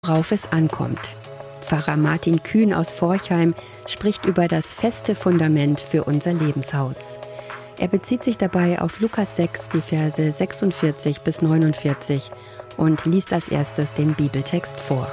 Worauf es ankommt. Pfarrer Martin Kühn aus Forchheim spricht über das feste Fundament für unser Lebenshaus. Er bezieht sich dabei auf Lukas 6, die Verse 46 bis 49 und liest als erstes den Bibeltext vor.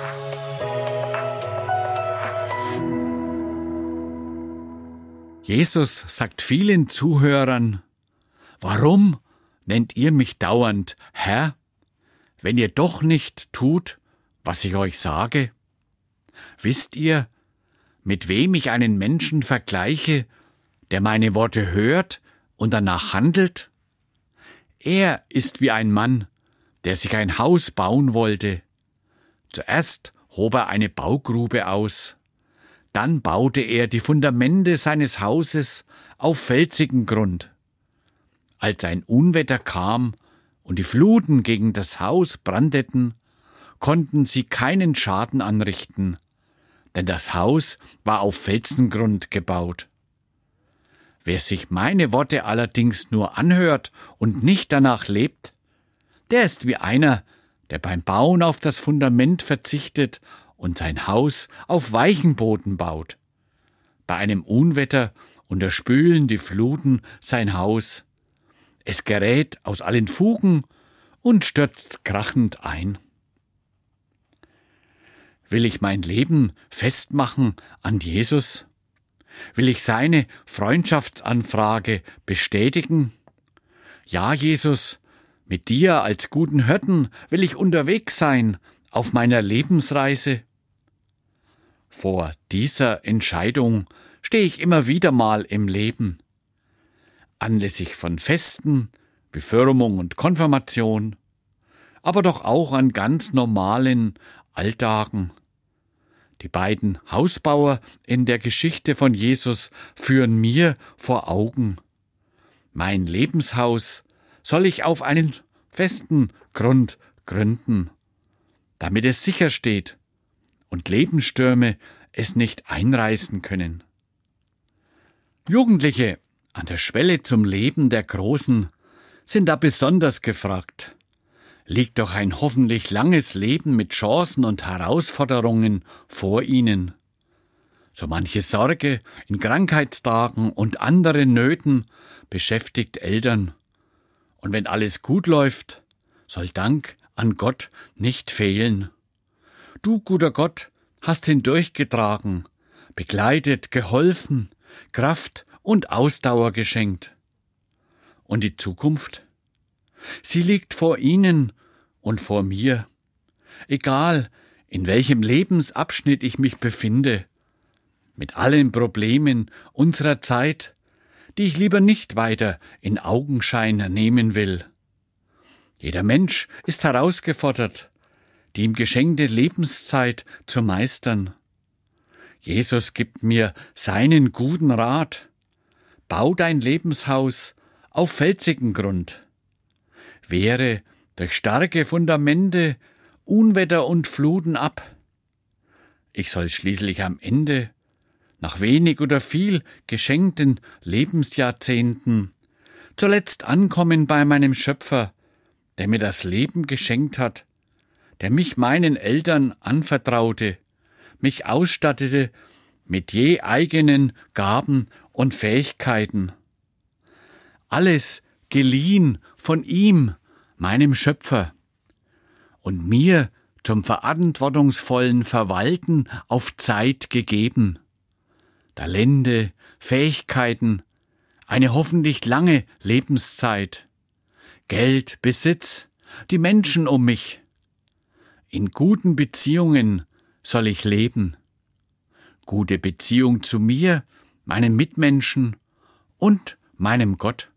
Jesus sagt vielen Zuhörern: Warum nennt ihr mich dauernd Herr, wenn ihr doch nicht tut, was ich euch sage? Wisst ihr, mit wem ich einen Menschen vergleiche, der meine Worte hört und danach handelt? Er ist wie ein Mann, der sich ein Haus bauen wollte. Zuerst hob er eine Baugrube aus. Dann baute er die Fundamente seines Hauses auf felsigen Grund. Als ein Unwetter kam und die Fluten gegen das Haus brandeten, konnten sie keinen Schaden anrichten, denn das Haus war auf Felsengrund gebaut. Wer sich meine Worte allerdings nur anhört und nicht danach lebt, der ist wie einer, der beim Bauen auf das Fundament verzichtet und sein Haus auf weichen Boden baut. Bei einem Unwetter unterspülen die Fluten sein Haus. Es gerät aus allen Fugen und stürzt krachend ein. Will ich mein Leben festmachen an Jesus? Will ich seine Freundschaftsanfrage bestätigen? Ja, Jesus, mit dir als guten Hirten will ich unterwegs sein auf meiner Lebensreise. Vor dieser Entscheidung stehe ich immer wieder mal im Leben. Anlässlich von Festen wie Firmung und Konfirmation, aber doch auch an ganz normalen Alltagen. Die beiden Hausbauer in der Geschichte von Jesus führen mir vor Augen. Mein Lebenshaus soll ich auf einen festen Grund gründen, damit es sicher steht und Lebensstürme es nicht einreißen können. Jugendliche an der Schwelle zum Leben der Großen sind da besonders gefragt. Liegt doch ein hoffentlich langes Leben mit Chancen und Herausforderungen vor ihnen. So manche Sorge in Krankheitstagen und anderen Nöten beschäftigt Eltern. Und wenn alles gut läuft, soll Dank an Gott nicht fehlen. Du, guter Gott, hast hindurchgetragen, begleitet, geholfen, Kraft und Ausdauer geschenkt. Und die Zukunft? Sie liegt vor Ihnen und vor mir. Egal, in welchem Lebensabschnitt ich mich befinde, mit allen Problemen unserer Zeit, die ich lieber nicht weiter in Augenschein nehmen will. Jeder Mensch ist herausgefordert, die ihm geschenkte Lebenszeit zu meistern. Jesus gibt mir seinen guten Rat. Bau dein Lebenshaus auf felsigen Grund. Wehre durch starke Fundamente Unwetter und Fluten ab. Ich soll schließlich am Ende, nach wenig oder viel geschenkten Lebensjahrzehnten, zuletzt ankommen bei meinem Schöpfer, der mir das Leben geschenkt hat, der mich meinen Eltern anvertraute, mich ausstattete mit je eigenen Gaben und Fähigkeiten. Alles geliehen von ihm, meinem Schöpfer, und mir zum verantwortungsvollen Verwalten auf Zeit gegeben. Talente, Fähigkeiten, eine hoffentlich lange Lebenszeit, Geld, Besitz, die Menschen um mich. In guten Beziehungen soll ich leben. Gute Beziehung zu mir, meinen Mitmenschen und meinem Gott.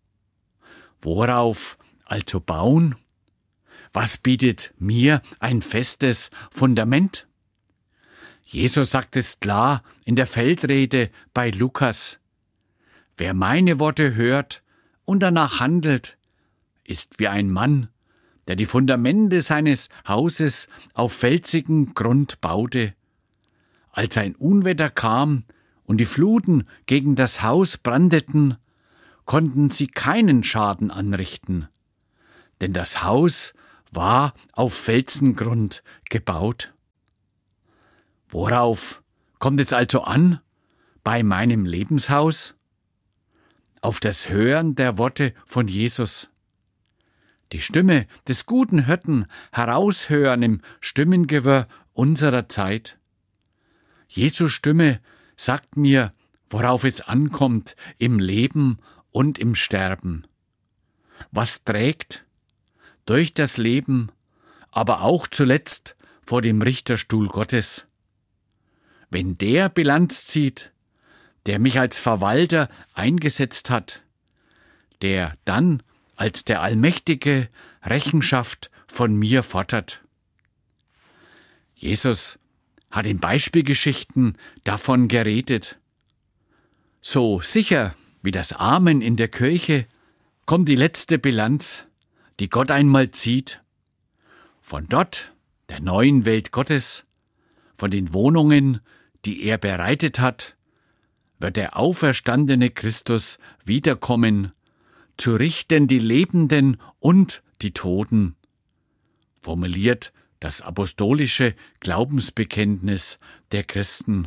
Worauf also bauen? Was bietet mir ein festes Fundament? Jesus sagt es klar in der Feldrede bei Lukas: Wer meine Worte hört und danach handelt, ist wie ein Mann, der die Fundamente seines Hauses auf felsigen Grund baute. Als ein Unwetter kam und die Fluten gegen das Haus brandeten, konnten sie keinen Schaden anrichten, denn das Haus war auf Felsengrund gebaut. Worauf kommt es also an bei meinem Lebenshaus? Auf das Hören der Worte von Jesus. Die Stimme des guten Hirten heraushören im Stimmengewirr unserer Zeit. Jesu Stimme sagt mir, worauf es ankommt im Leben und im Sterben. Was trägt durch das Leben, aber auch zuletzt vor dem Richterstuhl Gottes. Wenn der Bilanz zieht, der mich als Verwalter eingesetzt hat, der dann als der Allmächtige Rechenschaft von mir fordert. Jesus hat in Beispielgeschichten davon geredet. So sicher wie das Amen in der Kirche kommt die letzte Bilanz, die Gott einmal zieht. Von dort, der neuen Welt Gottes, von den Wohnungen, die er bereitet hat, wird der auferstandene Christus wiederkommen, zu richten die Lebenden und die Toten, formuliert das apostolische Glaubensbekenntnis der Christen.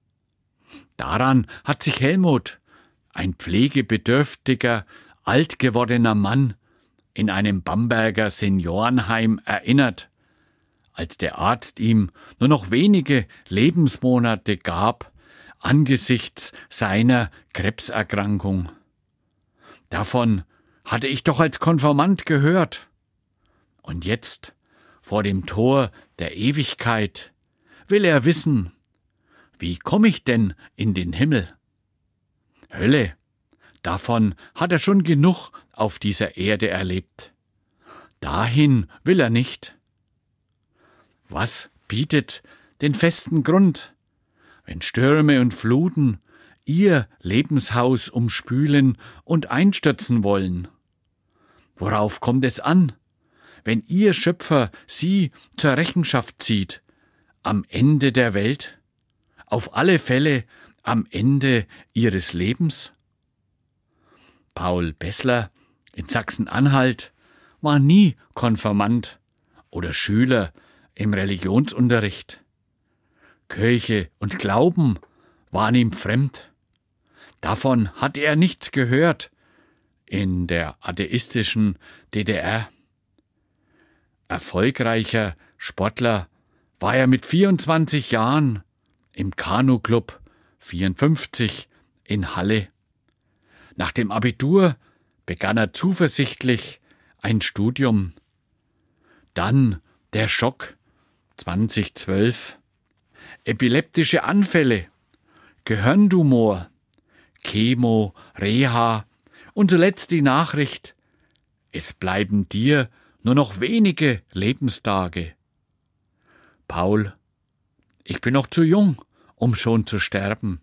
Daran hat sich Helmut, ein pflegebedürftiger, alt gewordener Mann, in einem Bamberger Seniorenheim erinnert, als der Arzt ihm nur noch wenige Lebensmonate gab, angesichts seiner Krebserkrankung. Davon hatte ich doch als Konfirmand gehört. Und jetzt, vor dem Tor der Ewigkeit, will er wissen, wie komme ich denn in den Himmel? Hölle, davon hat er schon genug auf dieser Erde erlebt. Dahin will er nicht. Was bietet den festen Grund, wenn Stürme und Fluten ihr Lebenshaus umspülen und einstürzen wollen? Worauf kommt es an, wenn ihr Schöpfer sie zur Rechenschaft zieht, am Ende der Welt? Auf alle Fälle am Ende ihres Lebens? Paul Bessler in Sachsen-Anhalt war nie Konfirmand oder Schüler im Religionsunterricht. Kirche und Glauben waren ihm fremd. Davon hatte er nichts gehört in der atheistischen DDR. Erfolgreicher Sportler war er mit 24 Jahren im Kanu-Club 54 in Halle. Nach dem Abitur begann er zuversichtlich ein Studium. Dann der Schock 2012. Epileptische Anfälle, Gehirntumor, Chemo, Reha und zuletzt die Nachricht, es bleiben dir nur noch wenige Lebenstage. Paul, ich bin noch zu jung, um schon zu sterben.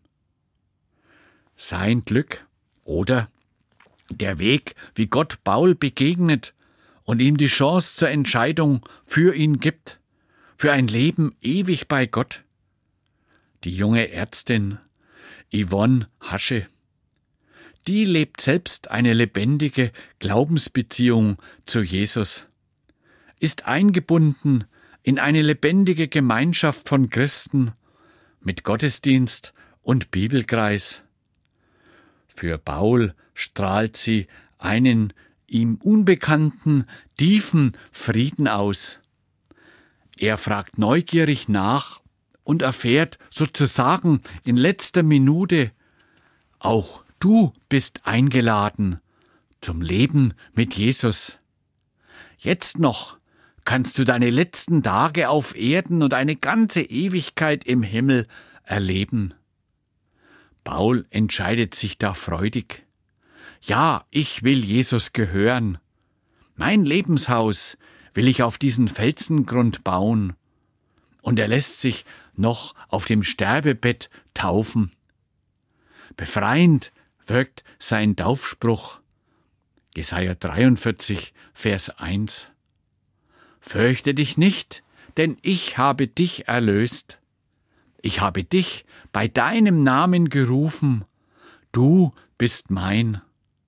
Sein Glück oder der Weg, wie Gott Paul begegnet und ihm die Chance zur Entscheidung für ihn gibt, für ein Leben ewig bei Gott. Die junge Ärztin Yvonne Hasche, die lebt selbst eine lebendige Glaubensbeziehung zu Jesus, ist eingebunden in eine lebendige Gemeinschaft von Christen mit Gottesdienst und Bibelkreis. Für Paul strahlt sie einen ihm unbekannten, tiefen Frieden aus. Er fragt neugierig nach und erfährt sozusagen in letzter Minute, auch du bist eingeladen zum Leben mit Jesus. Jetzt noch kannst du deine letzten Tage auf Erden und eine ganze Ewigkeit im Himmel erleben. Paul entscheidet sich da freudig. Ja, ich will Jesus gehören. Mein Lebenshaus will ich auf diesen Felsengrund bauen. Und er lässt sich noch auf dem Sterbebett taufen. Befreiend wirkt sein Taufspruch. Jesaja 43, Vers 1. Fürchte dich nicht, denn ich habe dich erlöst. Ich habe dich bei deinem Namen gerufen. Du bist mein.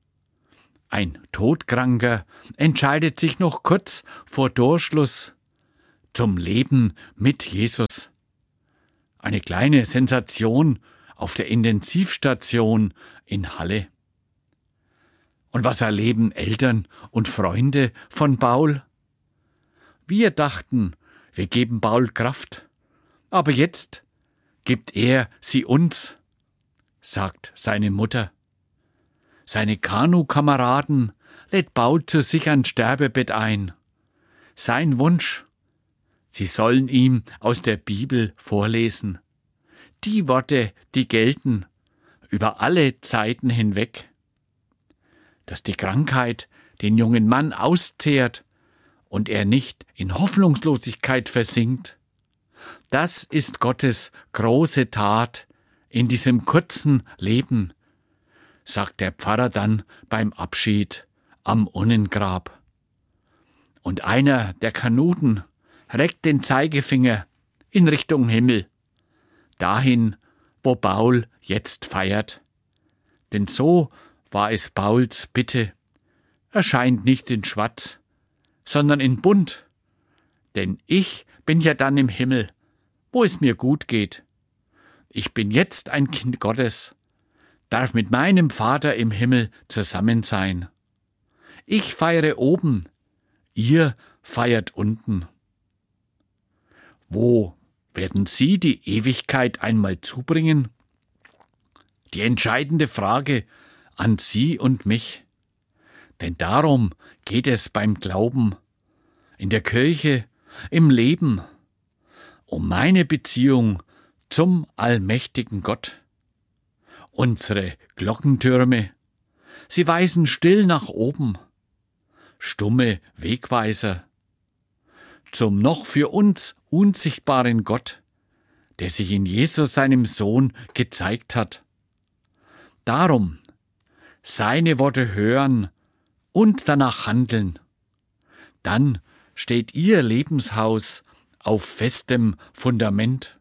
Ein Todkranker entscheidet sich noch kurz vor Torschluss zum Leben mit Jesus. Eine kleine Sensation auf der Intensivstation in Halle. Und was erleben Eltern und Freunde von Paul? Wir dachten, wir geben Paul Kraft, aber jetzt gibt er sie uns, sagt seine Mutter. Seine Kanukameraden lädt Paul zu sich ans Sterbebett ein. Sein Wunsch: sie sollen ihm aus der Bibel vorlesen. Die Worte, die gelten über alle Zeiten hinweg. Dass die Krankheit den jungen Mann auszehrt und er nicht in Hoffnungslosigkeit versinkt, das ist Gottes große Tat in diesem kurzen Leben, sagt der Pfarrer dann beim Abschied am Urnengrab. Und einer der Kanuten reckt den Zeigefinger in Richtung Himmel, dahin, wo Paul jetzt feiert. Denn so war es Pauls Bitte: erscheint nicht in Schwarz, sondern in Bunt, denn ich bin ja dann im Himmel, wo es mir gut geht. Ich bin jetzt ein Kind Gottes, darf mit meinem Vater im Himmel zusammen sein. Ich feiere oben, ihr feiert unten. Wo werden Sie die Ewigkeit einmal zubringen? Die entscheidende Frage an Sie und mich. Denn darum geht es beim Glauben, in der Kirche, im Leben, um meine Beziehung zum allmächtigen Gott. Unsere Glockentürme, sie weisen still nach oben, stumme Wegweiser, zum noch für uns unsichtbaren Gott, der sich in Jesus, seinem Sohn, gezeigt hat. Darum seine Worte hören und danach handeln. Dann steht Ihr Lebenshaus auf festem Fundament.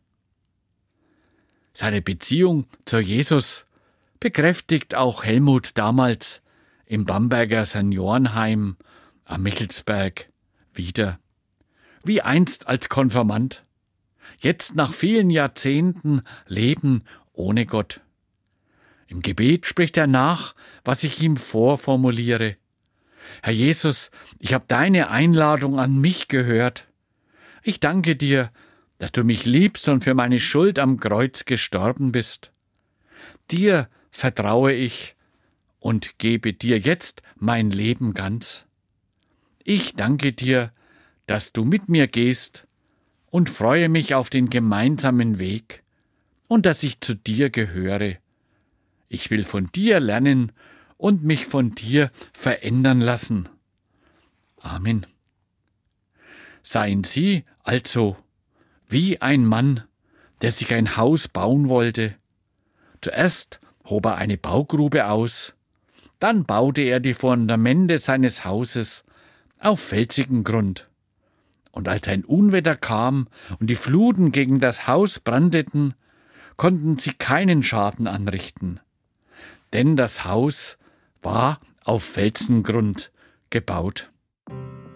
Seine Beziehung zu Jesus bekräftigt auch Helmut damals im Bamberger Seniorenheim am Michelsberg wieder. Wie einst als Konfirmand, jetzt nach vielen Jahrzehnten Leben ohne Gott. Im Gebet spricht er nach, was ich ihm vorformuliere. Herr Jesus, ich habe deine Einladung an mich gehört. Ich danke dir, dass du mich liebst und für meine Schuld am Kreuz gestorben bist. Dir vertraue ich und gebe dir jetzt mein Leben ganz. Ich danke dir, dass du mit mir gehst und freue mich auf den gemeinsamen Weg und dass ich zu dir gehöre. Ich will von dir lernen und mich von dir verändern lassen. Amen. Seien Sie also wie ein Mann, der sich ein Haus bauen wollte. Zuerst hob er eine Baugrube aus, dann baute er die Fundamente seines Hauses auf felsigen Grund. Und als ein Unwetter kam und die Fluten gegen das Haus brandeten, konnten sie keinen Schaden anrichten, denn das Haus war auf Felsengrund gebaut.